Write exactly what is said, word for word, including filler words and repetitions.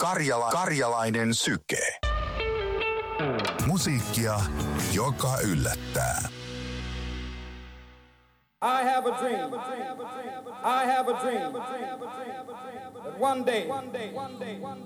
Karjala, karjalainen syke. Musiikkia, joka yllättää. I have a dream. I have a dream. That one day,